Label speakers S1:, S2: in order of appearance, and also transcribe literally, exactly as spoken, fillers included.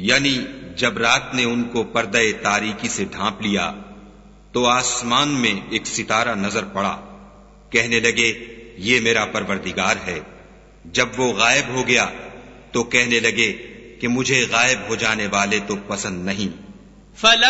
S1: यानी जब रात ने उनको पर्दे तारीकी से ढांप लिया तो आसमान में एक सितारा नजर पड़ा। कहने लगे ये मेरा परवरदिगार है। जब वो गायब हो गया तो कहने लगे कि मुझे गायब हो जाने वाले तो पसंद नहीं।